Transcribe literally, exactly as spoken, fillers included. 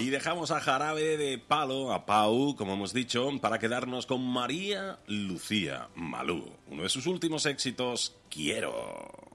Y dejamos a Jarabe de Palo, a Pau, como hemos dicho, para quedarnos con María Lucía Malú, uno de sus últimos éxitos, Quiero.